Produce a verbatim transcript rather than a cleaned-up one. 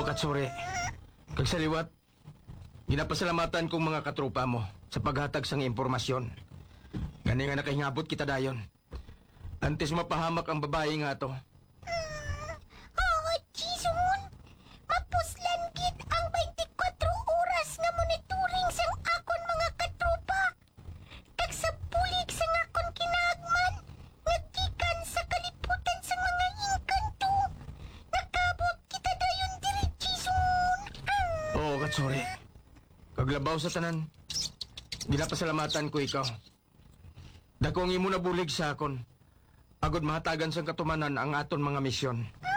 Oo, Katsuri. Kag sa liwat, ginapasalamatan kong mga katropa mo sa paghatag sang impormasyon. Gani nga nakahingabot kita dayon. Antes mapahamak ang babae nga to. Oh, Jason! Mapuslan gid ang twenty-four oras nga monitoring sang akon mga katropa. Kag sa pulig sang akon kinagman, nga gikan sa kalibutan sang mga engkanto. Nakabot kita dayon diri, Jason! Ah. Oo, Katsuri. Kaglabaw sa tanan. Ginapasalamatan ko ikaw. Dako ang imo nabulig sa akon. Agod mahatagan sang katumanan ang aton mga misyon.